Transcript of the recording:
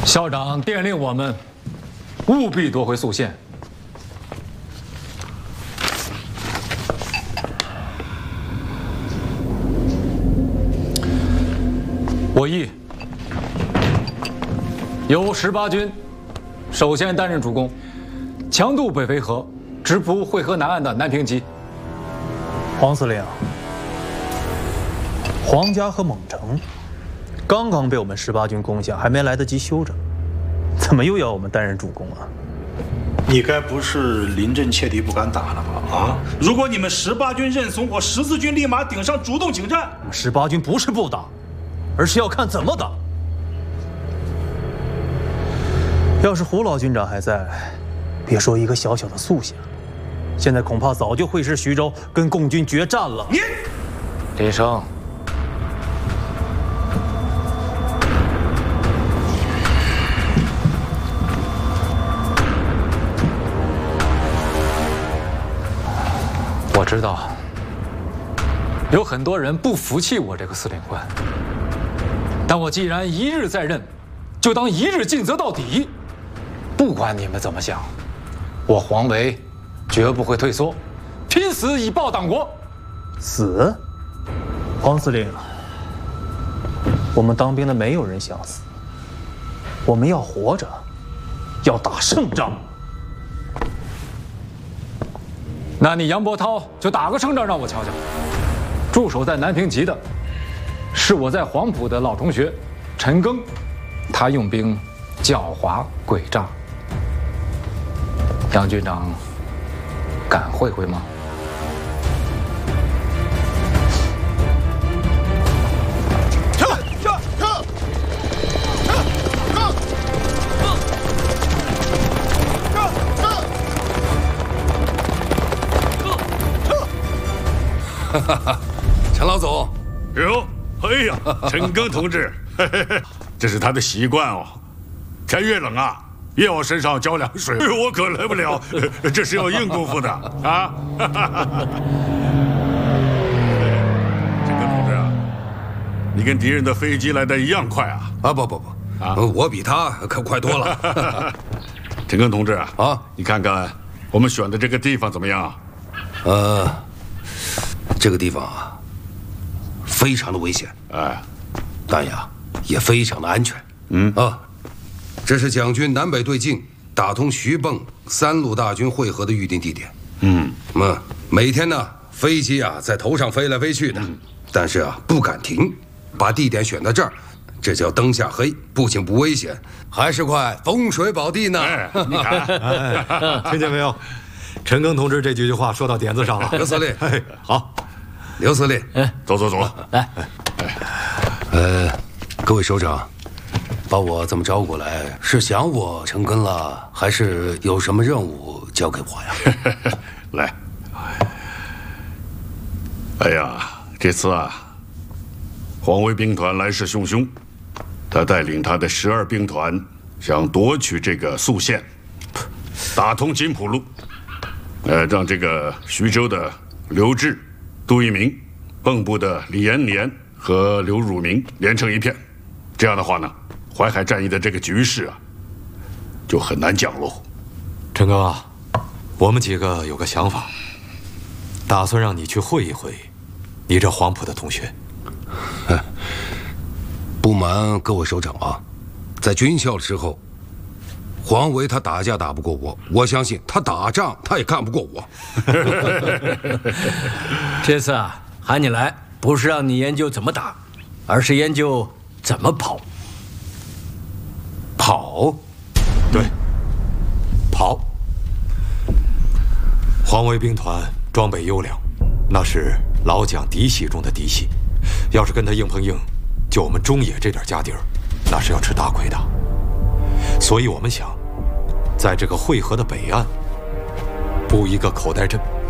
校长电令我们务必夺回宿县。我意由18军首先担任主攻，强渡北淝河，直扑会河南岸的南平集。 黄司令，黄家和蒙城刚刚被我们18军攻下，还没来得及休整，怎么又要我们担任主攻啊？ 你该不是临阵切敌不敢打了吧？啊！如果你们18军认怂，我十字军立马顶上主动请战。 18军不是不打，而是要看怎么打。要是胡老军长还在，别说一个小小的宿县，现在恐怕早就会师徐州，跟共军决战了。 你， 林生，我知道有很多人不服气我这个司令官，但我既然一日在任，就当一日尽责到底。不管你们怎么想，我黄维绝不会退缩，拼死以报党国。 死？黄司令，我们当兵的没有人想死，我们要活着，要打胜仗。 那你杨伯涛就打个胜仗让我瞧瞧。驻守在南平集的，是我在黄埔的老同学陈赓，他用兵狡猾诡诈。杨军长敢会会吗？ 哈哈哈，陈老总， 哟，哎呀，陈赓同志，这是他的习惯哦。天越冷啊，越往身上浇凉水，我可来不了，这是要硬功夫的啊。陈赓同志啊，你跟敌人的飞机来的一样快啊！ 啊不，啊，我比他可快多了。 陈赓同志啊， 你看看我们选的这个地方怎么样？ 这个地方啊，非常的危险， 哎， 但呀也非常的安全。这是蒋军南北对进，打通徐蚌3路大军会合的预定地点。每天呢，飞机啊在头上飞来飞去的，但是啊不敢停，把地点选到这儿，这叫灯下黑，不仅不危险，还是块风水宝地呢。 你看， 听见没有？陈赓同志这几句话说到点子上了。 刘司令， 好， 刘司令， 走， 来， 各位首长，把我这么招过来，是想我陈赓了，还是有什么任务交给我呀？ 来，哎呀，这次啊，黄维兵团来势汹汹，他带领他的12兵团想夺取这个宿县，打通金浦路，让这个徐州的刘志、杜聿明，蚌埠的李延年和刘汝明连成一片。这样的话呢，淮海战役的这个局势啊，就很难讲喽。 陈赓啊，我们几个有个想法，打算让你去会一会你这黄埔的同学。 不瞒各位首长啊，在军校的时候，黄维他打架打不过我，我相信他打仗他也干不过我。 这次啊，喊你来不是让你研究怎么打，而是研究怎么跑。 跑？ 对，跑。黄维兵团装备优良，那是老蒋嫡系中的嫡系，要是跟他硬碰硬，就我们中野这点家底儿，那是要吃大亏的。所以我们想，在这个会河的北岸布一个口袋阵。